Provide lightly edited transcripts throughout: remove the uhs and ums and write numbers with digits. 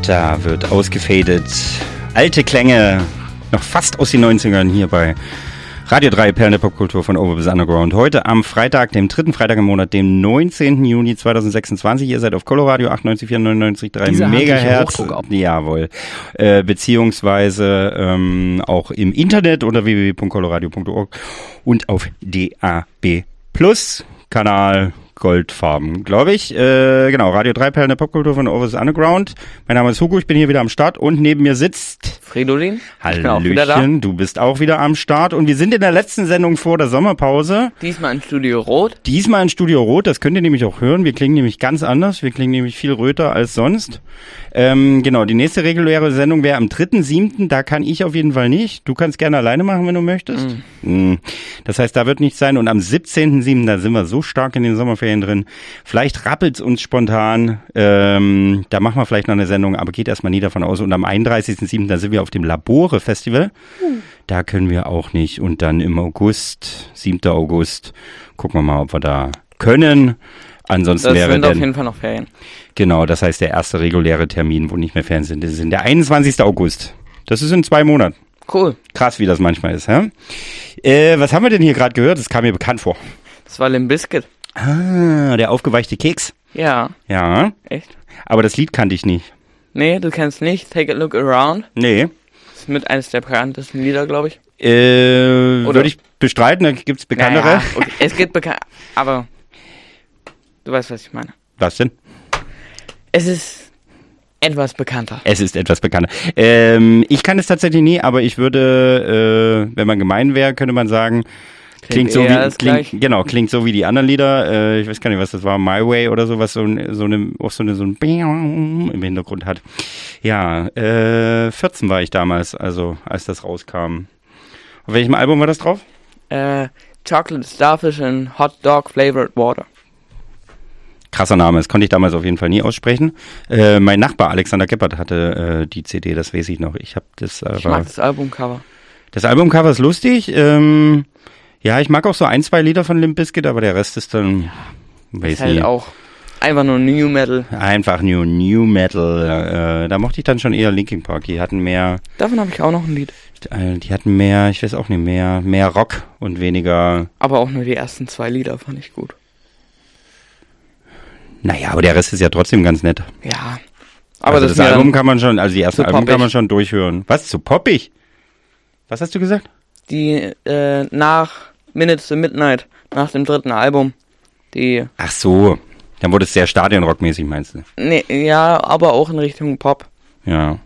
Da wird ausgefadet. Alte Klänge, noch fast aus den 90ern hier bei Radio 3, Perlen der Popkultur von Over bis Underground. Heute am Freitag, dem dritten Freitag im Monat, dem 19. Juni 2026. Ihr seid auf Coloradio 98,4, 99,3 Megahertz. Jawohl. Beziehungsweise auch im Internet unter www.coloradio.org und auf DAB Plus Kanal Goldfarben, glaube ich. Genau, Radio 3, Perlen der Popkultur von Over bis Underground. Mein Name ist Hugo, ich bin hier wieder am Start und neben mir sitzt Fridolin. Hallöchen, du bist auch wieder am Start und wir sind in der letzten Sendung vor der Sommerpause. Diesmal in Studio Rot. Das könnt ihr nämlich auch hören. Wir klingen nämlich ganz anders, wir klingen nämlich viel röter als sonst. Genau, die nächste reguläre Sendung wäre am 3.7., da kann ich auf jeden Fall nicht. Du kannst gerne alleine machen, wenn du möchtest. Das heißt, da wird nichts sein und am 17.7., da sind wir so stark in den Sommerferien drin. Vielleicht rappelt's uns spontan, da machen wir vielleicht noch eine Sendung, aber geht erstmal nie davon aus. Und am 31.7., da sind wir auf dem Labore Festival. Da können wir auch nicht. Und dann im August, 7. August, gucken wir mal, ob wir da können. Ansonsten das wäre sind auf jeden Fall noch Ferien. Genau, das heißt der erste reguläre Termin, wo nicht mehr Ferien sind, das ist der 21. August. Das ist in 2 Monaten. Cool. Krass, wie das manchmal ist. Hä? Was haben wir denn hier gerade gehört? Das kam mir bekannt vor. Das war Limp Bizkit. Ah, der aufgeweichte Keks. Ja. Ja. Echt? Aber das Lied kannte ich nicht. Nee, du kennst nicht. Take a Look Around. Nee. Das ist mit eines der bekanntesten Lieder, glaube ich. Würde ich bestreiten, da gibt's bekanntere. Naja, okay. Es gibt aber du weißt, was ich meine. Was denn? Es ist etwas bekannter. Ich kann es tatsächlich nie, aber ich würde, wenn man gemein wäre, könnte man sagen, klingt so wie die anderen Lieder. Ich weiß gar nicht, was das war, My Way oder so, was so ein Bing im Hintergrund hat. Ja, 14 war ich damals, also als das rauskam. Auf welchem Album war das drauf? Chocolate Starfish and Hot Dog Flavored Water. Krasser Name, das konnte ich damals auf jeden Fall nie aussprechen. Mein Nachbar Alexander Geppert hatte die CD, das weiß ich noch. Ich mag das Albumcover. Das Albumcover ist lustig. Ja, ich mag auch so 1, 2 Lieder von Limp Bizkit, aber der Rest ist dann, weiß halt nicht. Auch einfach nur New Metal. Einfach nur New Metal. Da mochte ich dann schon eher Linkin Park. Die hatten mehr. Davon habe ich auch noch ein Lied. Die hatten mehr, ich weiß auch nicht, mehr Rock und weniger. Aber auch nur die ersten 2 Lieder fand ich gut. Naja, aber der Rest ist ja trotzdem ganz nett. Ja. Aber also das Album kann man schon, also die ersten Alben kann man schon durchhören. Was, zu poppig? Was hast du gesagt? Die, nach Minutes to Midnight, nach dem 3. Album, die... Ach so, dann wurde es sehr stadionrockmäßig, meinst du? Nee, ja, aber auch in Richtung Pop. Ja.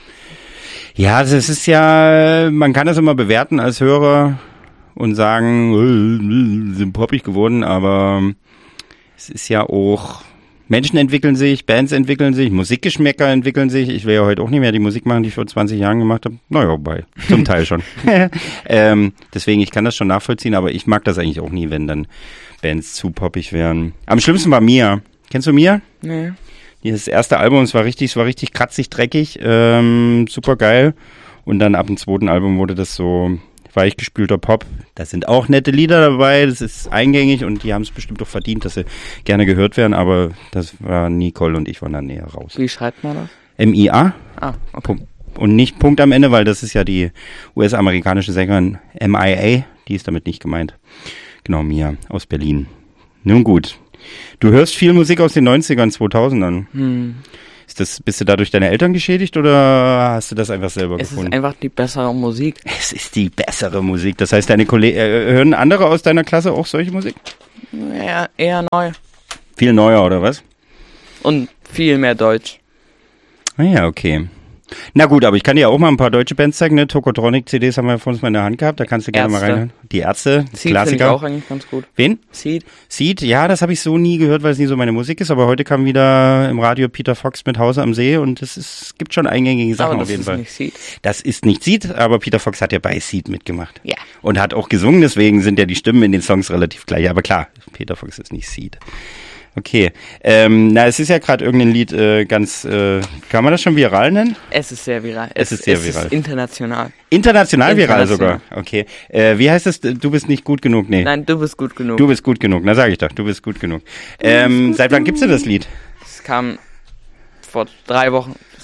Ja, das ist ja, man kann das immer bewerten als Hörer und sagen, sind poppig geworden, aber es ist ja auch... Menschen entwickeln sich, Bands entwickeln sich, Musikgeschmäcker entwickeln sich. Ich will ja heute auch nicht mehr die Musik machen, die ich vor 20 Jahren gemacht habe. Naja, wobei, zum Teil schon. Deswegen, ich kann das schon nachvollziehen, aber ich mag das eigentlich auch nie, wenn dann Bands zu poppig wären. Am schlimmsten war Mia. Kennst du Mia? Nee. Das erste Album, es war richtig kratzig, dreckig, super geil. Und dann ab dem 2. Album wurde das so weichgespülter Pop. Da sind auch nette Lieder dabei, das ist eingängig und die haben es bestimmt auch verdient, dass sie gerne gehört werden, aber das war Nicole und ich waren dann näher raus. Wie schreibt man das? M-I-A. Ah, okay. Und nicht Punkt am Ende, weil das ist ja die US-amerikanische Sängerin M.I.A., die ist damit nicht gemeint. Genau, Mia aus Berlin. Nun gut. Du hörst viel Musik aus den 90ern, 2000ern. Bist du dadurch deine Eltern geschädigt oder hast du das einfach selber gefunden? Es ist einfach die bessere Musik. Es ist die bessere Musik. Das heißt, deine Kollegen, hören andere aus deiner Klasse auch solche Musik? Ja, eher neu. Viel neuer, oder was? Und viel mehr Deutsch. Ah ja, okay. Na gut, aber ich kann dir auch mal ein paar deutsche Bands zeigen, ne? Tokotronic-CDs haben wir von uns mal in der Hand gehabt, da kannst du gerne mal reinhören. Die Ärzte, Seed Klassiker. finde ich auch eigentlich ganz gut. Wen? Seed, ja, das habe ich so nie gehört, weil es nie so meine Musik ist, aber heute kam wieder im Radio Peter Fox mit Hause am See und es gibt schon eingängige Sachen auf jeden Fall. Das ist nicht Seed. Das ist nicht Seed, aber Peter Fox hat ja bei Seed mitgemacht. Ja. Und hat auch gesungen, deswegen sind ja die Stimmen in den Songs relativ gleich. Aber klar, Peter Fox ist nicht Seed. Okay. Es ist ja gerade irgendein Lied kann man das schon viral nennen? Es ist sehr viral. Es ist international. International viral sogar? Okay. Wie heißt es? Du bist nicht gut genug? Nee. Nein, du bist gut genug. Du bist gut genug. Na, sag ich doch. Du bist gut genug. Seit wann gibt's denn das Lied? Es kam vor 3 Wochen.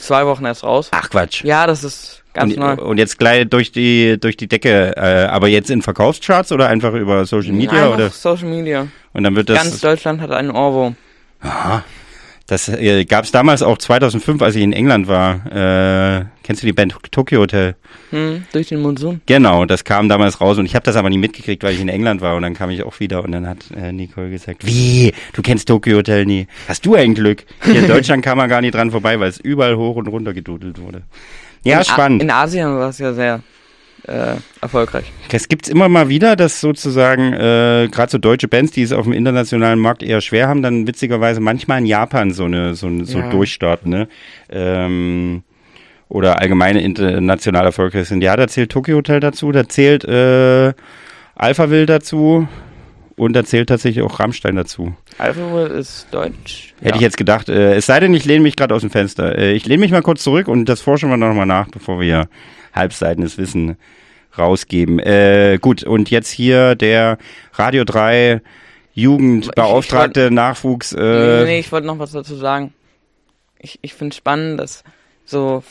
2 Wochen erst raus. Ach Quatsch. Ja, das ist ganz neu. Und jetzt gleich durch die Decke, aber jetzt in Verkaufscharts oder einfach über Social Media? Einfach oder? Social Media. Und dann wird das... Ganz Deutschland hat einen Ohrwurm. Aha. Das gab es damals auch 2005, als ich in England war. Kennst du die Band Tokyo Hotel? Durch den Monsun. Genau, das kam damals raus und ich habe das aber nie mitgekriegt, weil ich in England war und dann kam ich auch wieder und dann hat Nicole gesagt, wie, du kennst Tokyo Hotel nie? Hast du ein Glück? Hier in Deutschland kam man gar nicht dran vorbei, weil es überall hoch und runter gedudelt wurde. Ja, spannend. In Asien war es ja sehr erfolgreich. Es gibt's immer mal wieder, dass sozusagen gerade so deutsche Bands, die es auf dem internationalen Markt eher schwer haben, dann witzigerweise manchmal in Japan so durchstarten, ne? Oder allgemeine international erfolgreich sind. Ja, da zählt Tokyo Hotel dazu, da zählt Alphaville dazu und da zählt tatsächlich auch Rammstein dazu. Alphaville ist deutsch. Hätte ich jetzt gedacht. Es sei denn, ich lehne mich gerade aus dem Fenster. Ich lehne mich mal kurz zurück und das forschen wir nochmal nach, bevor wir halbseitenes Wissen rausgeben. Gut, und jetzt hier der Radio 3 Jugendbeauftragte Nachwuchs. Nee, ich wollte noch was dazu sagen. Ich finde es spannend, dass so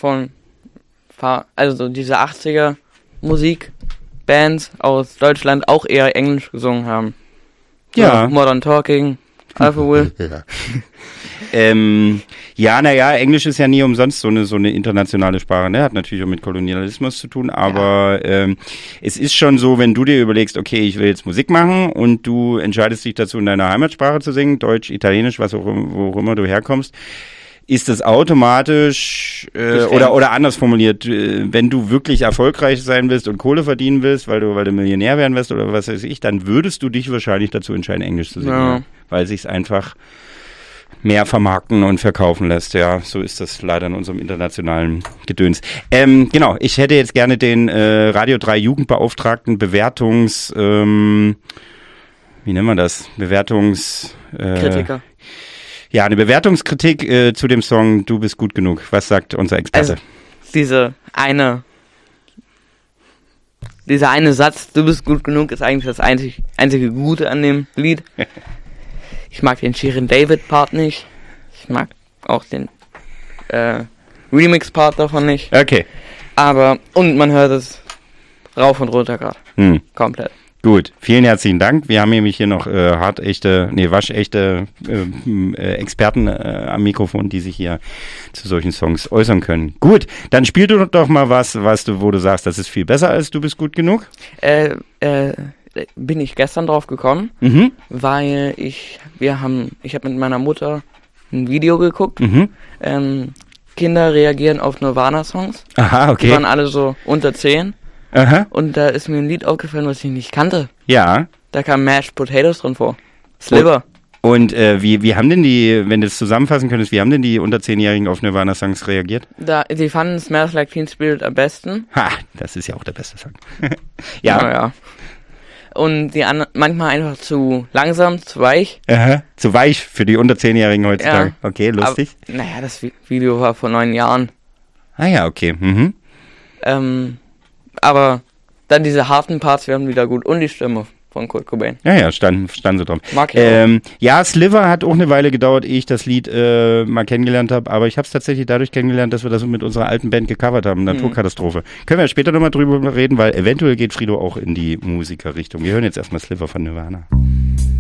diese 80er Musikbands aus Deutschland auch eher Englisch gesungen haben. So Ja. Modern Talking, Alphaville. Englisch ist ja nie umsonst so eine internationale Sprache, ne? Hat natürlich auch mit Kolonialismus zu tun, aber es ist schon so, wenn du dir überlegst, okay, ich will jetzt Musik machen und du entscheidest dich dazu, in deiner Heimatsprache zu singen, Deutsch, Italienisch, wo auch immer du herkommst, ist das automatisch oder anders formuliert, wenn du wirklich erfolgreich sein willst und Kohle verdienen willst, weil du Millionär werden willst oder was weiß ich, dann würdest du dich wahrscheinlich dazu entscheiden, Englisch zu singen, Ja. weil sich's einfach mehr vermarkten und verkaufen lässt. Ja, so ist das leider in unserem internationalen Gedöns. Genau, ich hätte jetzt gerne den Radio 3 Jugendbeauftragten Bewertungs... wie nennt man das? Kritiker. Ja, eine Bewertungskritik zu dem Song Du bist gut genug. Was sagt unser Experte? Also, dieser eine Satz, du bist gut genug, ist eigentlich das einzige Gute an dem Lied. Ich mag den Shirin David Part nicht. Ich mag auch den Remix Part davon nicht. Okay. Und man hört es rauf und runter gerade. Komplett. Gut, vielen herzlichen Dank. Wir haben nämlich hier noch waschechte Experten am Mikrofon, die sich hier zu solchen Songs äußern können. Gut, dann spiel du doch mal was, wo du sagst, das ist viel besser als Du bist gut genug. Bin ich gestern drauf gekommen, weil ich habe mit meiner Mutter ein Video geguckt. Kinder reagieren auf Nirvana-Songs. Aha, okay. Die waren alle so unter 10. Aha. Und da ist mir ein Lied aufgefallen, was ich nicht kannte. Ja. Da kam Mashed Potatoes drin vor. Sliver. Und wie haben denn die, wenn du es zusammenfassen könntest, wie haben denn die unter 10-Jährigen auf Nirvana-Songs reagiert? Die fanden Smells Like Teen Spirit am besten. Ha, das ist ja auch der beste Song. Ja. Naja. Und die anderen manchmal einfach zu langsam, zu weich. Aha. Zu weich für die unter 10-Jährigen heutzutage. Ja. Okay, lustig. Aber, das Video war vor 9 Jahren. Ah ja, okay. Aber dann diese harten Parts werden wieder gut. Und die Stimme von Kurt Cobain. Ja, stand so drauf. Mag ich auch. Ja, Sliver hat auch eine Weile gedauert, ehe ich das Lied mal kennengelernt habe. Aber ich habe es tatsächlich dadurch kennengelernt, dass wir das mit unserer alten Band gecovert haben. Naturkatastrophe. Können wir später nochmal drüber reden, weil eventuell geht Frido auch in die Musikerrichtung. Wir hören jetzt erstmal Sliver von Nirvana.